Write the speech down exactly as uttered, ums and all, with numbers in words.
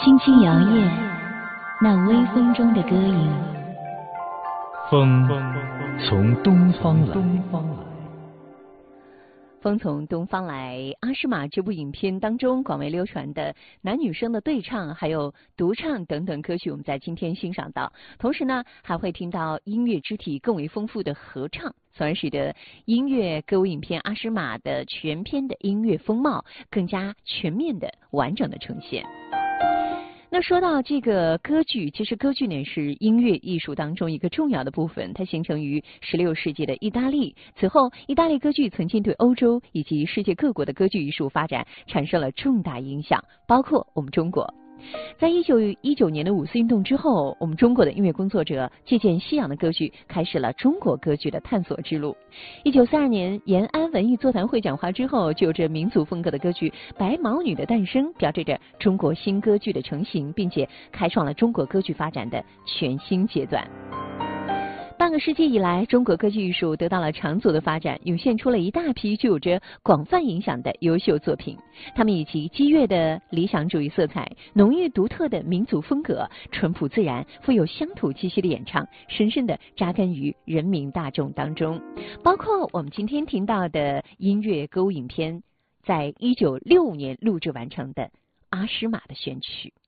轻轻摇曳那微风中的歌影。 风从东方来。 风从东方来，阿诗玛这部影片当中广为流传的男女生的对唱，还有独唱等等歌曲，我们在今天欣赏到。同时呢，还会听到音乐肢体更为丰富的合唱，从而使得音乐歌舞影片阿诗玛的全片的音乐风貌更加全面的、完整的呈现。那说到这个歌剧，其实歌剧呢是音乐艺术当中一个重要的部分，它形成于十六世纪的意大利。此后，意大利歌剧曾经对欧洲以及世界各国的歌剧艺术发展产生了重大影响，包括我们中国。在一九一九年的五四运动之后，我们中国的音乐工作者借鉴西洋的歌剧，开始了中国歌剧的探索之路。一九四二年延安文艺座谈会讲话之后，就有着民族风格的歌剧《白毛女》的诞生，标志着中国新歌剧的成型，并且开创了中国歌剧发展的全新阶段。半个世纪以来，中国歌剧艺术得到了长足的发展，涌现出了一大批具有着广泛影响的优秀作品。他们以其激越的理想主义色彩、浓郁独特的民族风格、淳朴自然、富有乡土气息的演唱，深深地扎根于人民大众当中。包括我们今天听到的音乐歌舞影片，在一九六五年录制完成的《阿诗玛》的选曲。